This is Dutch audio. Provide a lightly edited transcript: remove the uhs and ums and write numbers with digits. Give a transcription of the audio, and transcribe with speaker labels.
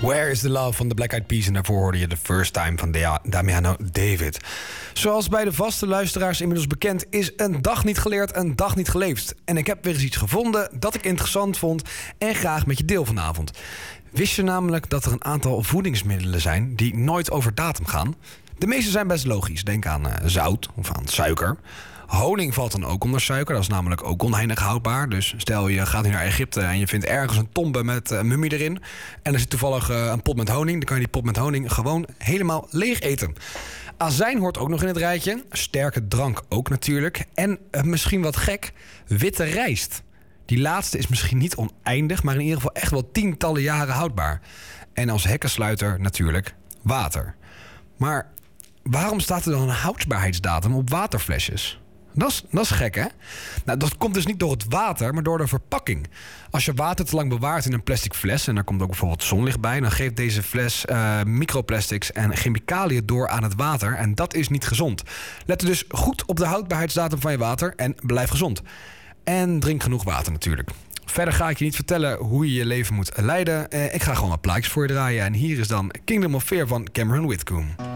Speaker 1: Where is the Love van de Black Eyed Peas. En daarvoor hoorde je The First Time van Damiano David. Zoals bij de vaste luisteraars inmiddels bekend is een dag niet geleerd, een dag niet geleefd. En ik heb weer eens iets gevonden dat ik interessant vond en graag met je deel vanavond. Wist je namelijk dat er een aantal voedingsmiddelen zijn die nooit over datum gaan? De meeste zijn best logisch. Denk aan zout of aan suiker. Honing valt dan ook onder suiker. Dat is namelijk ook oneindig houdbaar. Dus stel je gaat nu naar Egypte en je vindt ergens een tombe met een mummie erin. En er zit toevallig een pot met honing. Dan kan je die pot met honing gewoon helemaal leeg eten. Azijn hoort ook nog in het rijtje. Sterke drank ook natuurlijk. En misschien wat gek, witte rijst. Die laatste is misschien niet oneindig, maar in ieder geval echt wel tientallen jaren houdbaar. En als hekkensluiter natuurlijk water. Maar waarom staat er dan een houdbaarheidsdatum op waterflesjes? Dat is gek, hè? Nou, dat komt dus niet door het water, maar door de verpakking. Als je water te lang bewaart in een plastic fles, en daar komt ook bijvoorbeeld zonlicht bij, dan geeft deze fles microplastics en chemicaliën door aan het water. En dat is niet gezond. Let er dus goed op de houdbaarheidsdatum van je water en blijf gezond. En drink genoeg water natuurlijk. Verder ga ik je niet vertellen hoe je je leven moet leiden. Ik ga gewoon wat plaatjes voor je draaien. En hier is dan Kingdom of Fear van Cameron Whitcomb.